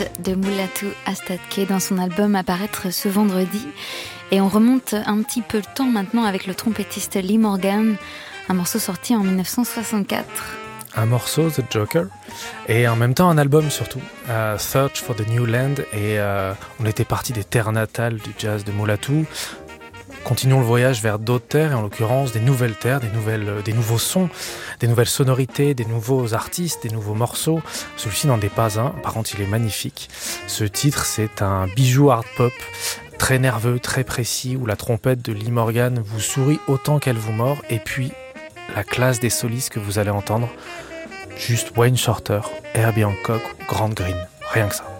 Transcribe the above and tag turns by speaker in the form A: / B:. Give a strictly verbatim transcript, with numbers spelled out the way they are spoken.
A: de Mulatu Astatke dans son album à paraître ce vendredi. Et on remonte un petit peu le temps maintenant avec le trompettiste Lee Morgan, un morceau sorti en dix-neuf cent soixante-quatre.
B: Un morceau, The Joker, et en même temps un album surtout, uh, Search for the New Land, et uh, on était parti des terres natales du jazz de Mulatu. Continuons le voyage vers d'autres terres, et en l'occurrence des nouvelles terres, des, nouvelles, des nouveaux sons, des nouvelles sonorités, des nouveaux artistes, des nouveaux morceaux. Celui-ci n'en est pas un, par contre il est magnifique. Ce titre, c'est un bijou hard pop, très nerveux, très précis, où la trompette de Lee Morgan vous sourit autant qu'elle vous mord, et puis la classe des solistes que vous allez entendre, juste Wayne Shorter, Herbie Hancock ou Grant Green, rien que ça.